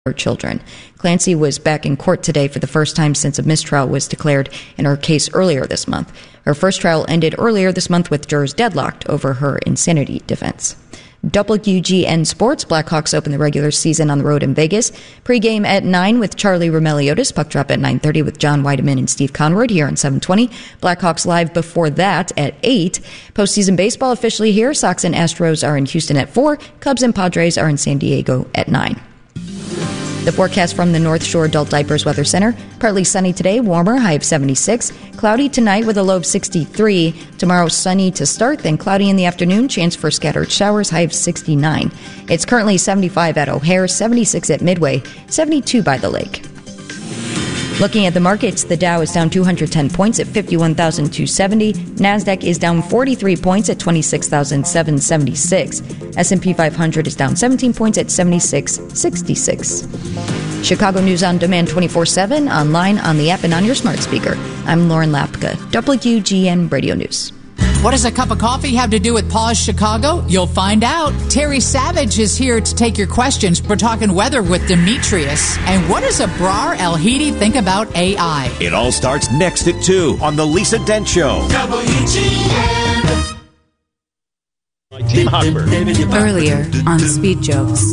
her children. Clancy was back in court today for the first time since a mistrial was declared in her case earlier this month. Her first trial ended earlier this month with jurors deadlocked over her insanity defense. WGN Sports, Blackhawks open the regular season on the road in Vegas. Pre-game at 9 with Charlie Roumeliotis. Puck drop at 9:30 with John Weideman and Steve Conroyd here on 720. Blackhawks live before that at 8. Postseason baseball officially here. Sox and Astros are in Houston at 4. Cubs and Padres are in San Diego at 9. The forecast from the North Shore Adult Diapers Weather Center. Partly sunny today, warmer, high of 76. Cloudy tonight with a low of 63. Tomorrow sunny to start, then cloudy in the afternoon. Chance for scattered showers, high of 69. It's currently 75 at O'Hare, 76 at Midway, 72 by the lake. Looking at the markets, the Dow is down 210 points at 51,270. NASDAQ is down 43 points at 26,776. S&P 500 is down 17 points at 7666. Chicago News on Demand 24/7, online, on the app, and on your smart speaker. I'm Lauren Lapka, WGN Radio News. What does a cup of coffee have to do with Paws Chicago? You'll find out. Terry Savage is here to take your questions. We're talking weather with Demetrius. And what does Abrar El-Hidi think about AI? It all starts next at 2 on The Lisa Dent Show. WGN. Earlier on Speed Jokes.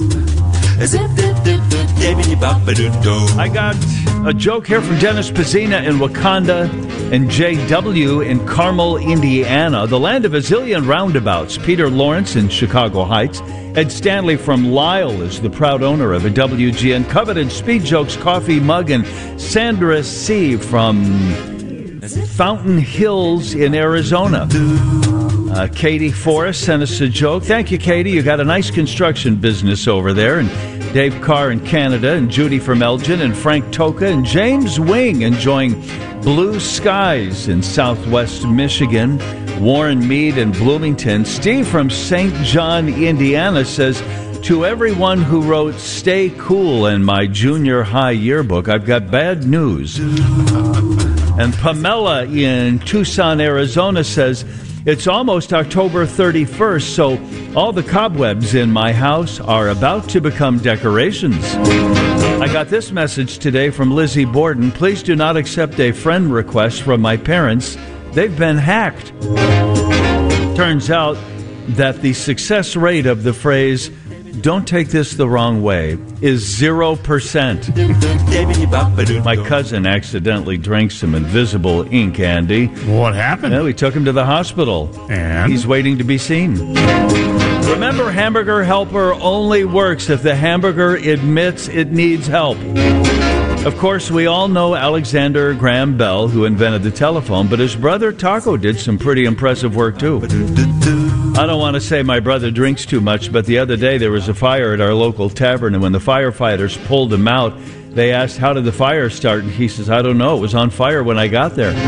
I got a joke here from Dennis Pizzina in Wakanda and JW in Carmel, Indiana, the land of a zillion roundabouts. Peter Lawrence in Chicago Heights. Ed Stanley from Lyle is the proud owner of a WGN coveted Speed Jokes coffee mug. And Sandra C. from Fountain Hills in Arizona. Katie Forrest sent us a joke. Thank you, Katie. You got a nice construction business over there. And Dave Carr in Canada, and Judy from Elgin, and Frank Toka, and James Wing enjoying blue skies in southwest Michigan. Warren Mead in Bloomington. Steve from St. John, Indiana says, to everyone who wrote "Stay Cool" in my junior high yearbook, I've got bad news. And Pamela in Tucson, Arizona says, it's almost October 31st, so all the cobwebs in my house are about to become decorations. I got this message today from Lizzie Borden. Please do not accept a friend request from my parents. They've been hacked. Turns out that the success rate of the phrase, don't take this the wrong way, is 0%. My cousin accidentally drank some invisible ink, Andy. What happened? Well, we took him to the hospital. And? He's waiting to be seen. Remember, Hamburger Helper only works if the hamburger admits it needs help. Of course, we all know Alexander Graham Bell, who invented the telephone, but his brother Taco did some pretty impressive work, too. I don't want to say my brother drinks too much, but the other day there was a fire at our local tavern, and when the firefighters pulled him out, they asked, how did the fire start? And he says, I don't know. It was on fire when I got there.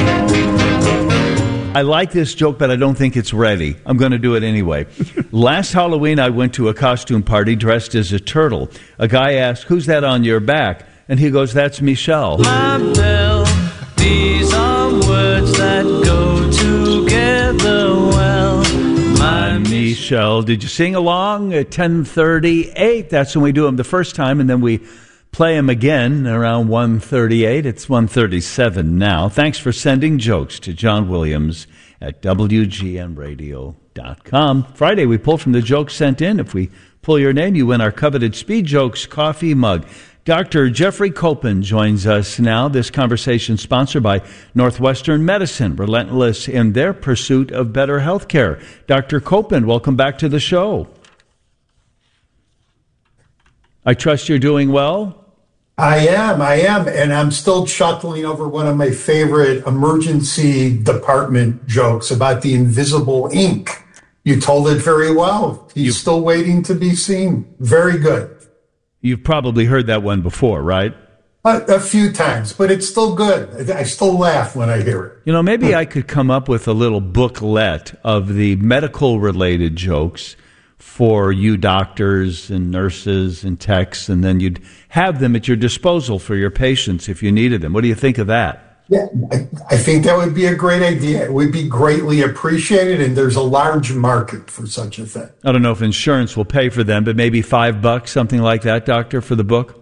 I like this joke, but I don't think it's ready. I'm going to do it anyway. Last Halloween, I went to a costume party dressed as a turtle. A guy asked, who's that on your back? And he goes, that's Michelle. My bell, these are words that go together well. My Michelle. Did you sing along at 10:38? That's when we do them the first time, and then we play them again around 1:38. It's 1:37 now. Thanks for sending jokes to John Williams at WGNradio.com. Friday, we pull from the jokes sent in. If we pull your name, you win our coveted Speed Jokes coffee mug. Dr. Jeffrey Copen joins us now. This conversation sponsored by Northwestern Medicine, relentless in their pursuit of better health care. Dr. Copen, welcome back to the show. I trust you're doing well? I am, and I'm still chuckling over one of my favorite emergency department jokes about the invisible ink. You told it very well. He's still waiting to be seen. Very good. You've probably heard that one before, right? A few times, but it's still good. I still laugh when I hear it. You know, maybe I could come up with a little booklet of the medical-related jokes for you doctors and nurses and techs, and then you'd have them at your disposal for your patients if you needed them. What do you think of that? Yeah, I think that would be a great idea. It would be greatly appreciated, and there's a large market for such a thing. I don't know if insurance will pay for them, but maybe $5, something like that, Doctor, for the book?